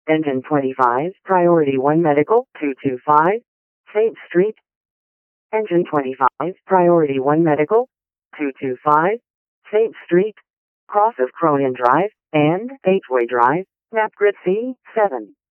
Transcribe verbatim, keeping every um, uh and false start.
Engine twenty-five, Priority one Medical, two two five, Saint Street. Engine twenty-five, Priority one Medical, two two five, Saint Street, cross of Cronin Drive, and Gateway Drive, Napgrid C seven.